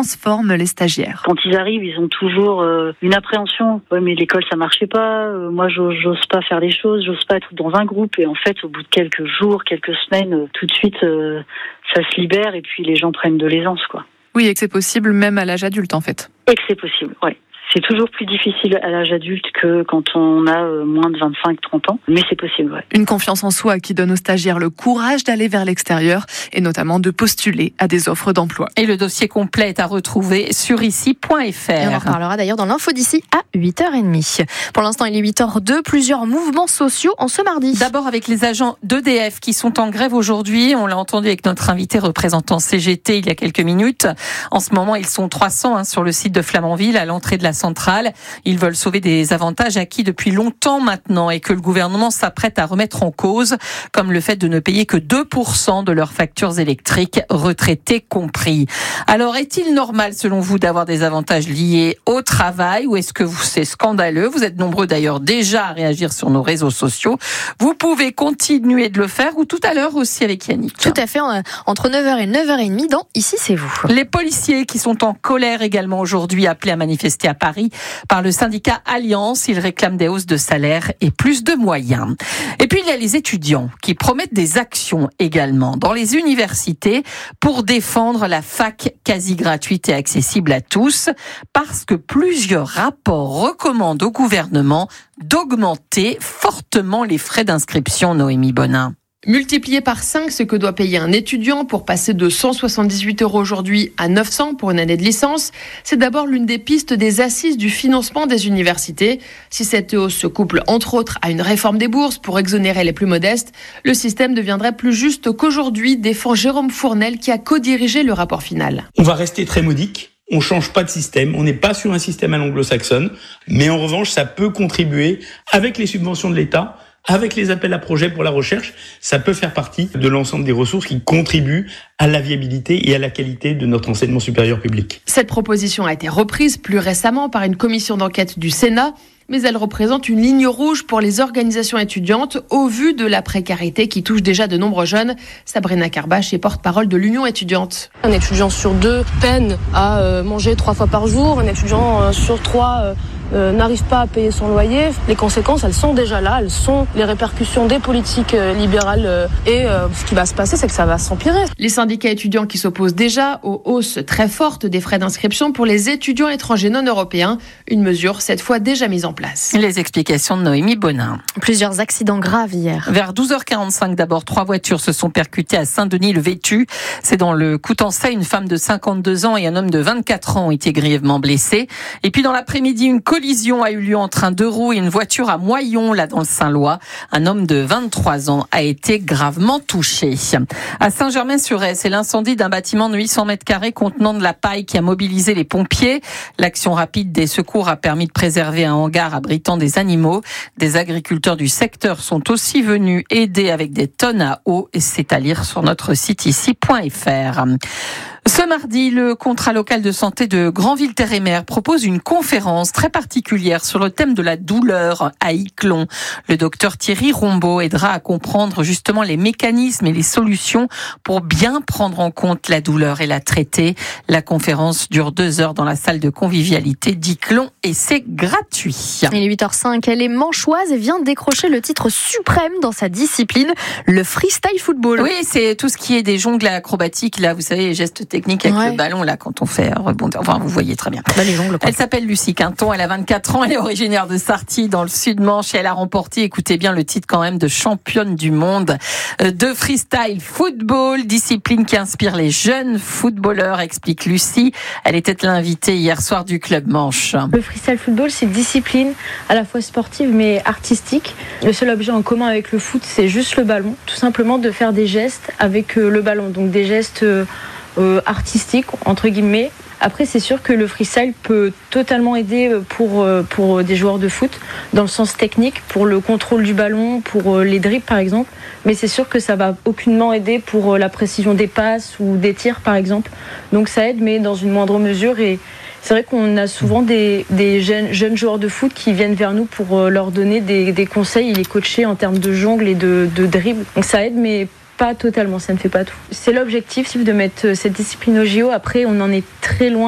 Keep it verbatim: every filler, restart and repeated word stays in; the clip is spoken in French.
transforme les stagiaires. Quand ils arrivent, ils ont toujours euh, une appréhension. Ouais, mais l'école, ça marchait pas. Euh, moi, j'ose, j'ose pas faire les choses, j'ose pas être dans un groupe. Et en fait, au bout de quelques jours, quelques semaines, euh, tout de suite, euh, ça se libère et puis les gens prennent de l'aisance, quoi. Oui, et que c'est possible même à l'âge adulte, en fait. Et que c'est possible, ouais. C'est toujours plus difficile à l'âge adulte que quand on a moins de vingt-cinq trente ans, mais c'est possible, ouais. Une confiance en soi qui donne aux stagiaires le courage d'aller vers l'extérieur et notamment de postuler à des offres d'emploi. Et le dossier complet est à retrouver sur ici point f r. Et on en reparlera d'ailleurs dans l'info d'ici à huit heures trente. Pour l'instant, il est huit heures deux, plusieurs mouvements sociaux en ce mardi. D'abord avec les agents d'E D F qui sont en grève aujourd'hui. On l'a entendu avec notre invité représentant C G T il y a quelques minutes. En ce moment, ils sont trois cents hein, sur le site de Flamanville à l'entrée de la centrale. Ils veulent sauver des avantages acquis depuis longtemps maintenant et que le gouvernement s'apprête à remettre en cause, comme le fait de ne payer que deux pour cent de leurs factures électriques, retraités compris. Alors, est-il normal, selon vous, d'avoir des avantages liés au travail ou est-ce que c'est scandaleux? Vous êtes nombreux d'ailleurs déjà à réagir sur nos réseaux sociaux. Vous pouvez continuer de le faire ou tout à l'heure aussi avec Yannick. Tout à fait, entre neuf heures et neuf heures trente dans Ici c'est vous. Les policiers qui sont en colère également aujourd'hui, appelés à manifester à Paris par le syndicat Alliance. Ils réclament des hausses de salaire et plus de moyens. Et puis il y a les étudiants qui promettent des actions également dans les universités pour défendre la fac quasi gratuite et accessible à tous, parce que plusieurs rapports recommandent au gouvernement d'augmenter fortement les frais d'inscription. Noémie Bonin. Multiplier par cinq ce que doit payer un étudiant pour passer de cent soixante-dix-huit euros aujourd'hui à neuf cents pour une année de licence, c'est d'abord l'une des pistes des assises du financement des universités. Si cette hausse se couple entre autres à une réforme des bourses pour exonérer les plus modestes, le système deviendrait plus juste qu'aujourd'hui, défend Jérôme Fournel qui a co-dirigé le rapport final. On va rester très modique. On ne change pas de système, on n'est pas sur un système à l'anglo-saxonne, mais en revanche, ça peut contribuer avec les subventions de l'État, avec les appels à projets pour la recherche, ça peut faire partie de l'ensemble des ressources qui contribuent à la viabilité et à la qualité de notre enseignement supérieur public. Cette proposition a été reprise plus récemment par une commission d'enquête du Sénat, mais elle représente une ligne rouge pour les organisations étudiantes au vu de la précarité qui touche déjà de nombreux jeunes. Sabrina Carbach est porte-parole de l'Union étudiante. Un étudiant sur deux peine à euh, manger trois fois par jour, un étudiant euh, sur trois euh, euh, n'arrive pas à payer son loyer. Les conséquences, elles sont déjà là, elles sont les répercussions des politiques euh, libérales euh, et euh, ce qui va se passer, c'est que ça va s'empirer. Les syndicats étudiants qui s'opposent déjà aux hausses très fortes des frais d'inscription pour les étudiants étrangers non européens, une mesure cette fois déjà mise en place. Les explications de Noémie Bonin. Plusieurs accidents graves hier. Vers douze heures quarante-cinq d'abord, trois voitures se sont percutées à Saint-Denis-le-Vêtu. C'est dans le Coutançais, une femme de cinquante-deux ans et un homme de vingt-quatre ans ont été grièvement blessés. Et puis dans l'après-midi, une collision a eu lieu entre un deux roues et une voiture à Moyon, là dans le Saint-Lois. Un homme de vingt-trois ans a été gravement touché. À Saint-Germain-sur-Aix, c'est l'incendie d'un bâtiment de huit cents mètres carrés contenant de la paille qui a mobilisé les pompiers. L'action rapide des secours a permis de préserver un hangar abritant des animaux. Des agriculteurs du secteur sont aussi venus aider avec des tonnes à eau. C'est à lire sur notre site ici point f r. Ce mardi, le contrat local de santé de Granville-Terre-et-Mer propose une conférence très particulière sur le thème de la douleur à Yclon. Le docteur Thierry Rombaud aidera à comprendre justement les mécanismes et les solutions pour bien prendre en compte la douleur et la traiter. La conférence dure deux heures dans la salle de convivialité d'Yclon et c'est gratuit. Il est huit heures cinq, elle est manchoise et vient décrocher le titre suprême dans sa discipline, le freestyle football. Oui, c'est tout ce qui est des jongles acrobatiques, là, vous savez, les gestes technique avec ouais. le ballon là quand on fait rebondir. Enfin, vous voyez très bien. Bah, les jongles, elle s'appelle Lucie Quinton, elle a vingt-quatre ans, elle est originaire de Sarty dans le Sud-Manche et elle a remporté, écoutez bien, le titre quand même de championne du monde de freestyle football, discipline qui inspire les jeunes footballeurs, explique Lucie. Elle était l'invitée hier soir du Club Manche. Le freestyle football, c'est une discipline à la fois sportive mais artistique. Le seul objet en commun avec le foot, c'est juste le ballon. Tout simplement de faire des gestes avec le ballon, donc des gestes Euh, artistique entre guillemets. Après, c'est sûr que le freestyle peut totalement aider pour, pour des joueurs de foot dans le sens technique, pour le contrôle du ballon, pour les dribbles par exemple, mais c'est sûr que ça va aucunement aider pour la précision des passes ou des tirs par exemple. Donc ça aide, mais dans une moindre mesure. Et c'est vrai qu'on a souvent des, des jeunes, jeunes joueurs de foot qui viennent vers nous pour leur donner des, des conseils et les coacher en termes de jongle et de, de dribble. Donc ça aide, mais pas totalement, ça ne fait pas tout. C'est l'objectif de mettre cette discipline au J O. Après, on en est très loin.